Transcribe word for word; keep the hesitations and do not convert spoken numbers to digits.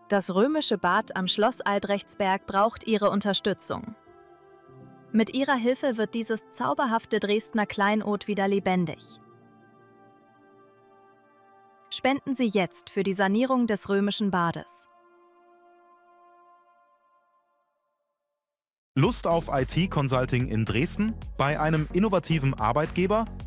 Das römische Bad am Schloss Albrechtsberg braucht Ihre Unterstützung. Mit Ihrer Hilfe wird dieses zauberhafte Dresdner Kleinod wieder lebendig. Spenden Sie jetzt für die Sanierung des römischen Bades. Lust auf I T-Consulting in Dresden? Bei einem innovativen Arbeitgeber?